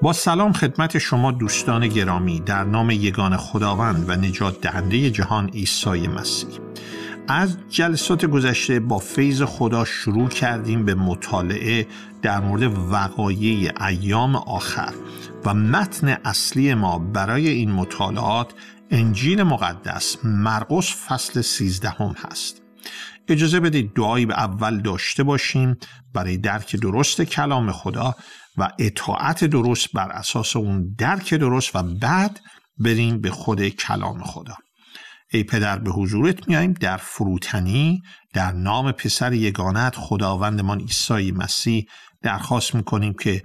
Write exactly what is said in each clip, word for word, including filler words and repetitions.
با سلام خدمت شما دوستان گرامی، در نام یگان خداوند و نجات دهنده جهان عیسی مسیح. از جلسات گذشته با فیض خدا شروع کردیم به مطالعه در مورد وقایع ایام آخر و متن اصلی ما برای این مطالعات انجیل مقدس مرقس فصل سیزدهم هست. اجازه بدید دعایی به اول داشته باشیم برای درک درست کلام خدا و اطاعت درست بر اساس اون درک درست و بعد بریم به خود کلام خدا. ای پدر، به حضورت میاییم در فروتنی در نام پسر یگانت خداوندمان عیسی مسیح درخواست میکنیم که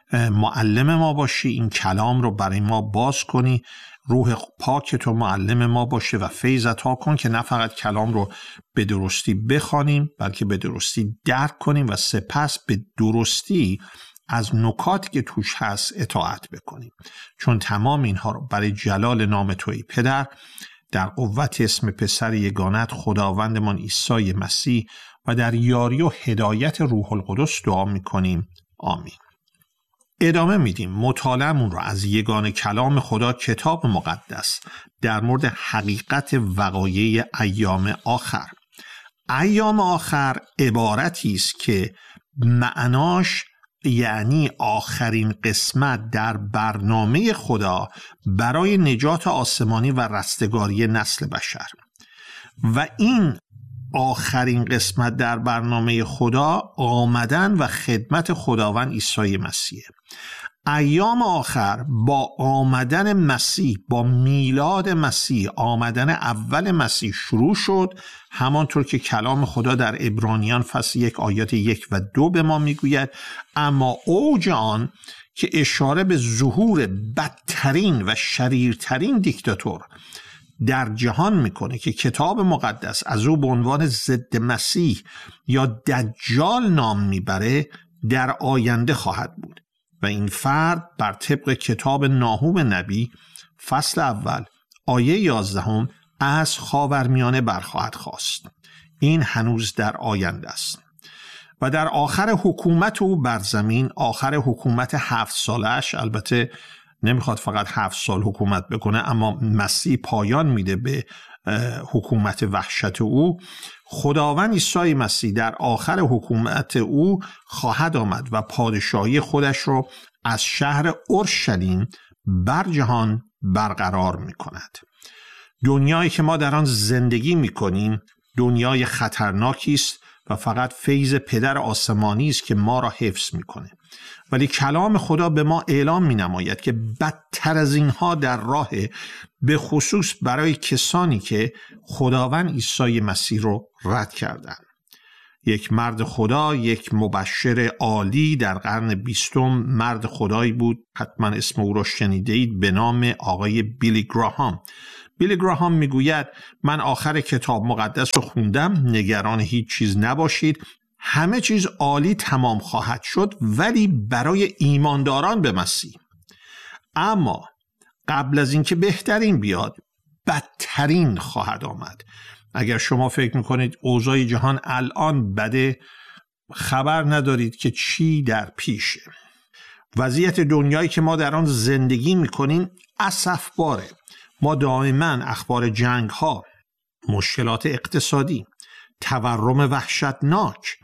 معلم ما باشی، این کلام رو برای ما باز کنی، روح پاک تو معلم ما باشه و فیض عطا کن که نه فقط کلام رو به درستی بخوانیم بلکه به درستی درک کنیم و سپس به درستی از نکاتی که توش هست اطاعت بکنیم، چون تمام اینها رو برای جلال نام تویی پدر، در قوت اسم پسر یگانت خداوندمان عیسی مسیح و در یاری و هدایت روح القدس دعا میکنیم. آمین. ادامه میدیم مطالعه‌مون رو از یگان کلام خدا کتاب مقدس در مورد حقیقت وقایع ایام آخر. ایام آخر عبارتی است که معناش یعنی آخرین قسمت در برنامه خدا برای نجات آسمانی و رستگاری نسل بشر، و این آخرین قسمت در برنامه خدا آمدن و خدمت خداوند عیسی مسیح. ایام آخر با آمدن مسیح، با میلاد مسیح، آمدن اول مسیح شروع شد، همانطور که کلام خدا در عبرانیان فصل یک آیات یک و دو به ما میگوید. اما اوج آن که اشاره به ظهور بدترین و شریرترین دیکتاتور در جهان میکنه که کتاب مقدس از او به عنوان ضد مسیح یا دجال نام میبره، در آینده خواهد بود و این فرد بر طبق کتاب ناهوم نبی فصل اول آیه یازدهم از خاورمیانه برخواهد خاست. این هنوز در آینده است و در آخر حکومت او بر زمین، آخر حکومت هفت سالش، البته نمیخواد فقط هفت سال حکومت بکنه اما مسیح پایان میده به حکومت وحشت او، خداوند عیسی مسیح در آخر حکومت او خواهد آمد و پادشاهی خودش رو از شهر اورشلیم بر جهان برقرار میکند. دنیایی که ما در آن زندگی میکنیم دنیای خطرناکی است و فقط فیض پدر آسمانی است که ما را حفظ میکنه، ولی کلام خدا به ما اعلام می نماید که بدتر از اینها در راه، به خصوص برای کسانی که خداوند عیسی مسیح رو رد کردن. یک مرد خدا، یک مبشر عالی در قرن بیستم، مرد خدایی بود، حتما اسم او رو شنیدید، به نام آقای بیلی گراهام. بیلی گراهام میگوید من آخر کتاب مقدس رو خوندم، نگران هیچ چیز نباشید، همه چیز عالی تمام خواهد شد ولی برای ایمانداران به مسیح. اما قبل از اینکه بهترین بیاد بدترین خواهد آمد. اگر شما فکر میکنید اوضاع جهان الان بده، خبر ندارید که چی در پیشه. وضعیت دنیایی که ما در آن زندگی میکنیم اسفباره. ما دائما اخبار جنگ ها، مشکلات اقتصادی، تورم وحشتناک،